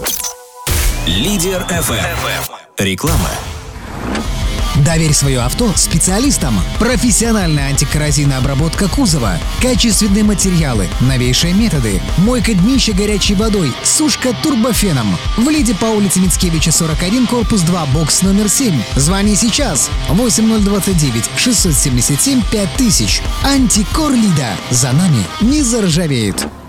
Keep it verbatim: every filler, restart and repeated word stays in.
Лидер эф эм. Реклама. Доверь свое авто специалистам. Профессиональная антикоррозийная обработка кузова, качественные материалы, новейшие методы, мойка днища горячей водой, сушка турбофеном. В Лиде по улице Мицкевича, сорок один, корпус два, бокс номер семь. Звони сейчас. восемь ноль двадцать девять шестьсот семьдесят семь пять тысяч. Антикор Лида. За нами не заржавеет.